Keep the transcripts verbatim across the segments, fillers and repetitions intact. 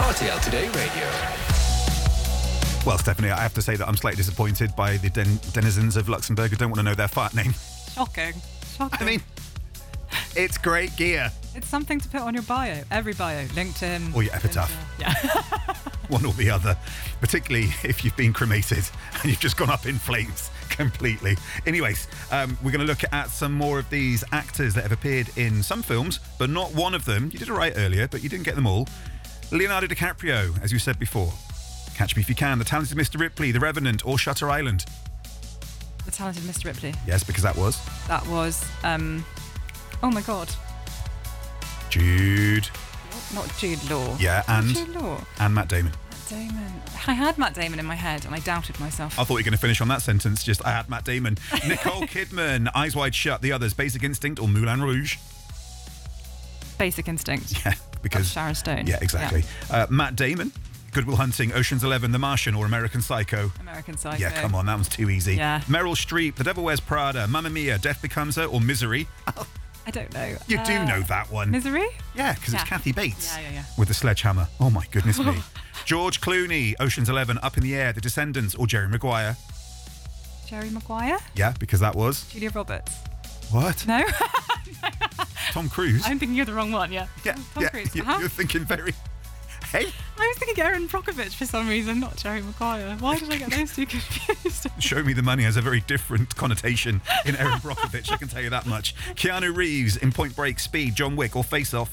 R T L Today Radio. Well, Stephanie, I have to say that I'm slightly disappointed by the den- denizens of Luxembourg who don't want to know their fart name. Shocking. Shocking. I mean, it's great gear. It's something to put on your bio. Every bio. LinkedIn. Or your epitaph. Yeah. One or the other. Particularly if you've been cremated and you've just gone up in flames completely. Anyways, um, we're going to look at some more of these actors that have appeared in some films, but not one of them. You did it right earlier, but you didn't get them all. Leonardo DiCaprio, as you said before. Catch Me If You Can, The Talented Mister Ripley, The Revenant, or Shutter Island. The Talented Mister Ripley. Yes, because that was... That was, um... oh my God. Jude. Not Jude Law. Yeah, and... Jude Law. And Matt Damon. Matt Damon. I had Matt Damon in my head and I doubted myself. I thought you were going to finish on that sentence, just I had Matt Damon. Nicole Kidman, Eyes Wide Shut, The Others, Basic Instinct, or Moulin Rouge. Basic Instinct. Yeah, because... That's Sharon Stone. Yeah, exactly. Yeah. Uh, Matt Damon, Good Will Hunting, Ocean's Eleven, The Martian, or American Psycho. American Psycho. Yeah, come on, that one's too easy. Yeah. Meryl Streep, The Devil Wears Prada, Mamma Mia, Death Becomes Her, or Misery. I don't know. You uh, do know that one. Misery? Yeah, because Yeah. it's Kathy Bates. Yeah, yeah, yeah. With the sledgehammer. Oh my goodness me. George Clooney, Ocean's Eleven, Up in the Air, The Descendants, or Jerry Maguire. Jerry Maguire? Yeah, because that was... Julia Roberts. What? No? Tom Cruise? I'm thinking you're the wrong one, yeah. yeah, Tom yeah. Cruise. you- Uh-huh. You're thinking very... Hey? I was thinking Erin Brockovich for some reason, not Jerry Maguire. Why did I get those two confused? Show Me the Money has a very different connotation in Erin Brockovich, I can tell you that much. Keanu Reeves in Point Break, Speed, John Wick, or Face Off.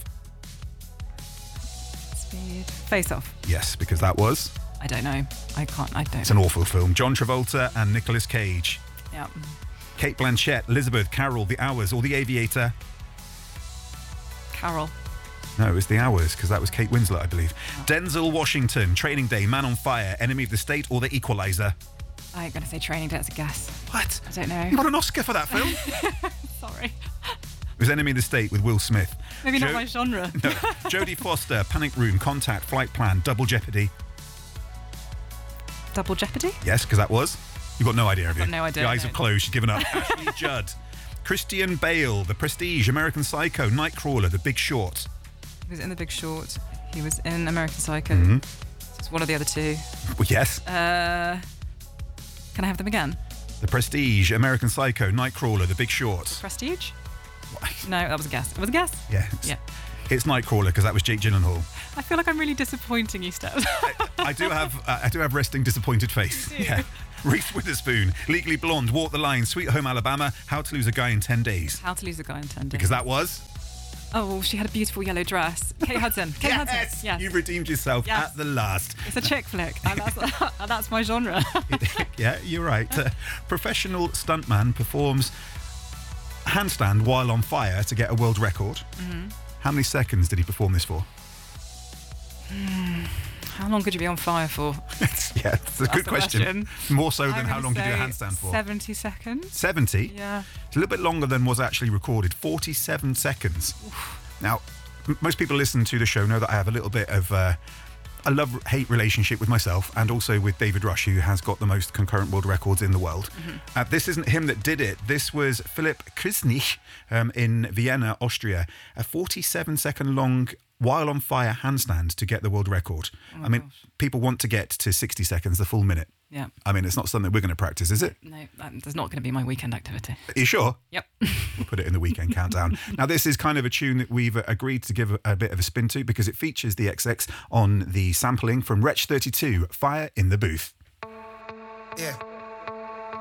Speed. Face Off. Yes, because that was... I don't know. I can't. I don't It's an awful film. John Travolta and Nicolas Cage. Yeah. Kate Blanchett, Elizabeth, Carol, The Hours, or The Aviator. Carol. No, it was The Hours, because that was Kate Winslet, I believe. Oh. Denzel Washington, Training Day, Man on Fire, Enemy of the State, or The Equalizer. I ain't going to say Training Day, that's a guess. What? I don't know. You got an Oscar for that film? Sorry. It was Enemy of the State with Will Smith. Maybe Jo- not my genre. No. Jodie Foster, Panic Room, Contact, Flight Plan, Double Jeopardy. Double Jeopardy? Yes, because that was. You've got no idea, have you? I've got no idea, The eyes no. have closed. She's given up. Ashley Judd. Christian Bale, The Prestige, American Psycho, Nightcrawler, The Big Short. He was in The Big Short. He was in American Psycho. Mm-hmm. It's one of the other two. Well, yes. Uh, can I have them again? The Prestige, American Psycho, Nightcrawler, The Big Short. Prestige? No, that was a guess. It was a guess? Yeah. It's, Yeah. it's Nightcrawler because that was Jake Gyllenhaal. I feel like I'm really disappointing you, Steph. I, I do have uh, I do have resting disappointed face. You do. Yeah. Reese Witherspoon, Legally Blonde, Walk the Line, Sweet Home Alabama, How to Lose a Guy in ten days. How to Lose a Guy in ten days. Because that was... Oh, she had a beautiful yellow dress. Kate Hudson. Kate yes! Hudson. Yes. You've redeemed yourself Yes. at the last. It's a chick flick, and that's, and that's my genre. Yeah, you're right. Uh, professional stuntman performs handstand while on fire to get a world record. Mm-hmm. How many seconds did he perform this for? How long could you be on fire for? It's, yeah, it's a That's good the question. question. More so than I'm how gonna long did you do a say handstand for? seventy seconds. seventy? Yeah. It's a little bit longer than was actually recorded. forty-seven seconds. Oof. Now, m- most people listen to the show know that I have a little bit of uh, a love-hate relationship with myself and also with David Rush, who has got the most concurrent world records in the world. Mm-hmm. Uh, this isn't him that did it. This was Philipp Krisnich um, in Vienna, Austria. A forty-seven second long while on fire handstand to get the world record. Oh I mean, gosh. people want to get to sixty seconds, the full minute. Yeah. I mean, it's not something we're going to practice, is it? No, that, that's not going to be my weekend activity. Are you sure? Yep. We'll put it in the weekend countdown. Now, this is kind of a tune that we've agreed to give a, a bit of a spin to because it features the X X on the sampling from Wretch thirty-two, Fire in the Booth. Yeah.